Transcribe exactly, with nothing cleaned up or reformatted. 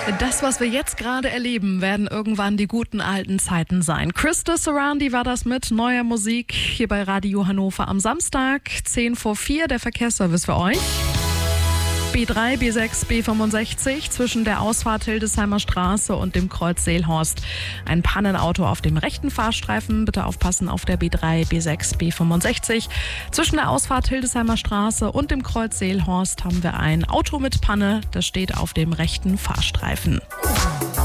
Das, was wir jetzt gerade erleben, werden irgendwann die guten alten Zeiten sein. Krista Sorandi war das mit neuer Musik hier bei Radio Hannover am Samstag, zehn vor vier, der Verkehrsservice für euch. B drei, B sechs, B fünfundsechzig zwischen der Ausfahrt Hildesheimer Straße und dem Kreuz Seelhorst. Ein Pannenauto auf dem rechten Fahrstreifen. Bitte aufpassen auf der B drei, B sechs, B fünfundsechzig. Zwischen der Ausfahrt Hildesheimer Straße und dem Kreuz Seelhorst haben wir ein Auto mit Panne. Das steht auf dem rechten Fahrstreifen.